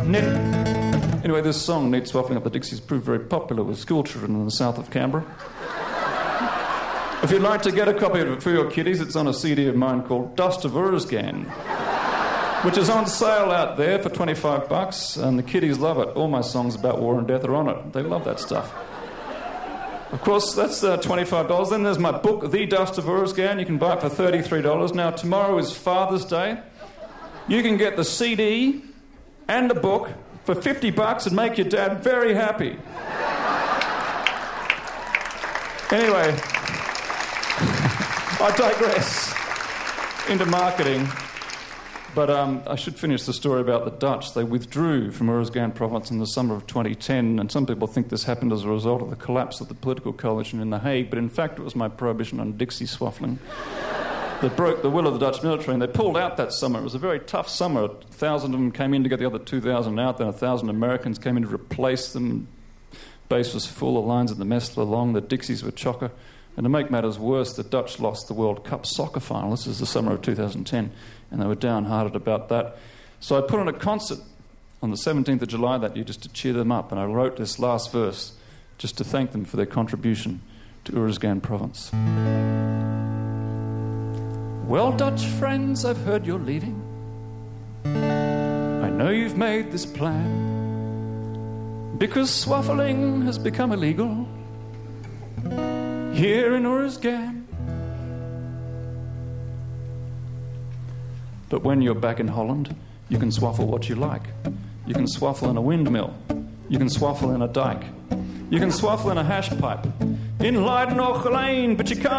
Anyway, this song, Neat Swaffling Up the Dixies, proved very popular with schoolchildren in the south of Canberra. If you'd like to get a copy of it for your kiddies, it's on a CD of mine called Dust of Ursgan, which is on sale out there for $25, and the kiddies love it. All my songs about war and death are on it. They love that stuff. Of course, that's $25. Then there's my book, The Dust of Ursgan. You can buy it for $33. Now, tomorrow is Father's Day. You can get the CD and the book for $50 and make your dad very happy. Anyway, I digress into marketing. But I should finish the story about the Dutch. They withdrew from Ursgan province in the summer of 2010, and some people think this happened as a result of the collapse of the political coalition in The Hague, but in fact it was my prohibition on Dixie swaffling that broke the will of the Dutch military, and they pulled out that summer. It was a very tough summer. 1,000 of them came in to get the other 2,000 out, then 1,000 Americans came in to replace them. Base was full, the lines in the mess were long, the Dixies were chocker. And to make matters worse, the Dutch lost the World Cup soccer final. This is the summer of 2010, and they were downhearted about that. So I put on a concert on the 17th of July that year just to cheer them up, and I wrote this last verse just to thank them for their contribution to Ursgan province. Well, Dutch friends, I've heard you're leaving. I know you've made this plan because swaffling has become illegal here in Ursgan. But when you're back in Holland, you can swaffle what you like. You can swaffle in a windmill. You can swaffle in a dike. You can swaffle in a hash pipe. In Leiden or Geleen, but you can't